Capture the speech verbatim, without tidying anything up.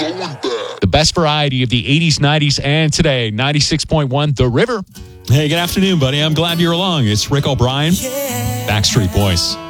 The best variety of the eighties, nineties, and today. ninety-six point one The River. Hey, good afternoon, buddy. I'm glad you're along. It's Rick O'Brien, Backstreet Boys.